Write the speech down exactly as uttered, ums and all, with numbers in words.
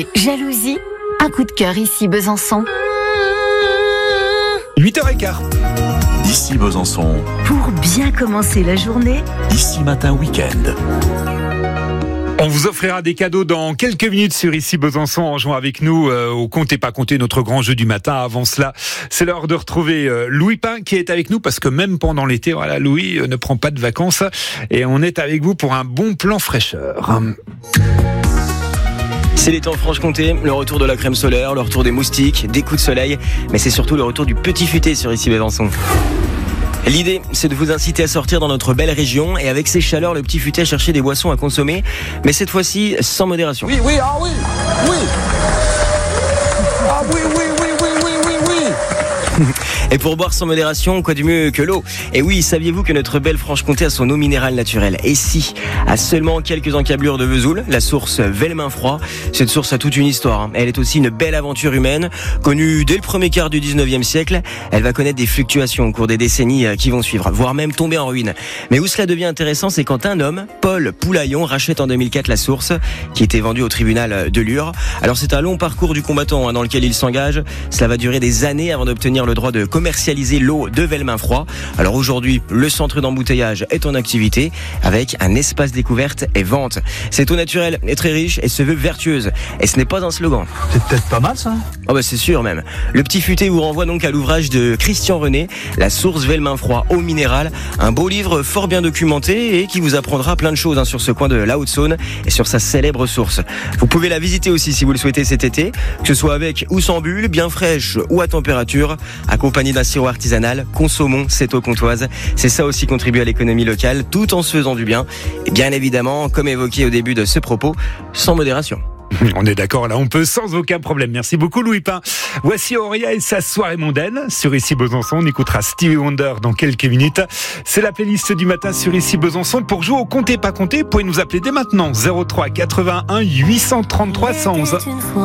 Jalousie, un coup de cœur ici Besançon. huit heures quinze. Ici Besançon. Pour bien commencer la journée. Ici Matin Week-end. On vous offrira des cadeaux dans quelques minutes sur Ici Besançon en jouant avec nous euh, au Comptez pas compter, notre grand jeu du matin. Avant cela, c'est l'heure de retrouver euh, Louis Pin qui est avec nous parce que même pendant l'été, voilà, Louis euh, ne prend pas de vacances et on est avec vous pour un bon plan fraîcheur. C'est l'été en Franche-Comté, le retour de la crème solaire, le retour des moustiques, des coups de soleil, mais c'est surtout le retour du petit futé sur Ici Besançon. L'idée, c'est de vous inciter à sortir dans notre belle région et avec ces chaleurs, le petit futé à chercher des boissons à consommer, mais cette fois-ci sans modération. Oui, oui, ah oui, oui. Ah oui, oui, oui, oui, oui, oui, oui. Et pour boire sans modération, quoi de mieux que l'eau? Et oui, saviez-vous que notre belle Franche-Comté a son eau minérale naturelle? Et si, à seulement quelques encablures de Vesoul, la source Vellemin-Froid, cette source a toute une histoire. Elle est aussi une belle aventure humaine, connue dès le premier quart du dix-neuvième siècle. Elle va connaître des fluctuations au cours des décennies qui vont suivre, voire même tomber en ruine. Mais où cela devient intéressant, c'est quand un homme, Paul Poulaillon, rachète en deux mille quatre la source, qui était vendue au tribunal de Lure. Alors c'est un long parcours du combattant hein, dans lequel il s'engage. Cela va durer des années avant d'obtenir le droit de commercialiser l'eau de Vellemin-Froid. Alors aujourd'hui, le centre d'embouteillage est en activité avec un espace découverte et vente. Cette eau naturelle est très riche et se veut vertueuse. Et ce n'est pas un slogan. C'est peut-être pas mal ça. Oh bah c'est sûr même. Le petit futé vous renvoie donc à l'ouvrage de Christian René, La source Vellemin-Froid eau minérale, un beau livre fort bien documenté et qui vous apprendra plein de choses hein, sur ce coin de la Haute-Saône et sur sa célèbre source. Vous pouvez la visiter aussi si vous le souhaitez cet été, que ce soit avec ou sans bulle, bien fraîche ou à température, accompagnée d'un sirop artisanal. Consommons cette eau comtoise. C'est ça aussi contribuer à l'économie locale tout en se faisant du bien. Et bien évidemment, comme évoqué au début de ce propos, sans modération. On est d'accord, là, on peut sans aucun problème. Merci beaucoup, Louis Pin. Voici Auria et sa soirée mondaine sur Ici Besançon. On écoutera Stevie Wonder dans quelques minutes. C'est la playlist du matin sur Ici Besançon. Pour jouer au Comptez pas compter, vous pouvez nous appeler dès maintenant. zéro trois quatre-vingt-un huit cent trente-trois cent onze.